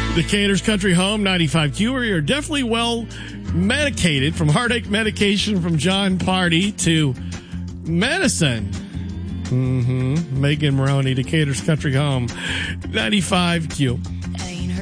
Decatur's Country Home, 95Q, where you're definitely well medicated, from heartache medication from John Party to medicine. Megan Maroney, Decatur's Country Home, 95Q.